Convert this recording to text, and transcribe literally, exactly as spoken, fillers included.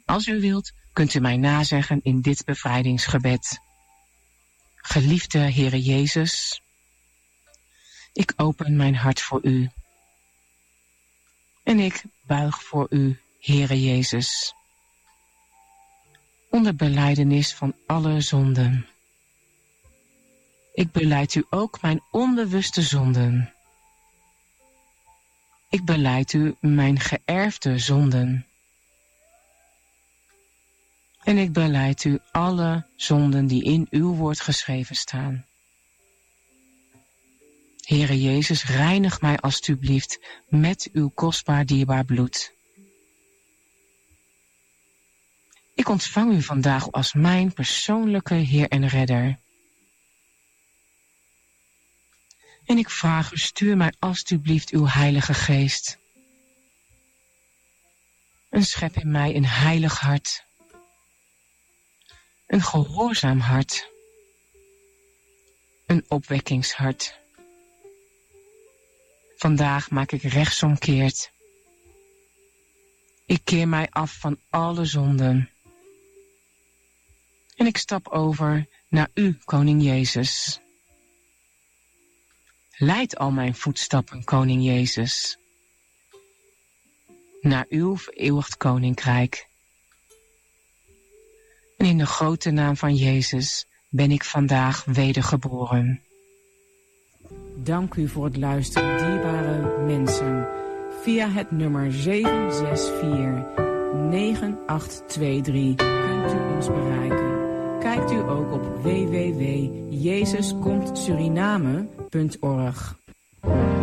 Als u wilt, kunt u mij nazeggen in dit bevrijdingsgebed. Geliefde Heere Jezus, ik open mijn hart voor u. En ik buig voor u, Heere Jezus, onder belijdenis van alle zonden. Ik belijd u ook mijn onbewuste zonden. Ik belijd u mijn geërfde zonden. En ik belijd u alle zonden die in uw woord geschreven staan. Heere Jezus, reinig mij alstublieft met uw kostbaar dierbaar bloed. Ik ontvang u vandaag als mijn persoonlijke Heer en Redder. En ik vraag u, stuur mij alstublieft uw Heilige Geest. En schep in mij een heilig hart. Een gehoorzaam hart. Een opwekkingshart. Vandaag maak ik rechtsomkeert. Ik keer mij af van alle zonden. En ik stap over naar u, Koning Jezus. Leid al mijn voetstappen, Koning Jezus, naar uw vereeuwigd koninkrijk. En in de grote naam van Jezus ben ik vandaag wedergeboren. Dank u voor het luisteren, dierbare mensen. Via het nummer zeven zes vier negen acht twee drie kunt u ons bereiken. Kijkt u ook op w w w punt jezus komt suriname punt org.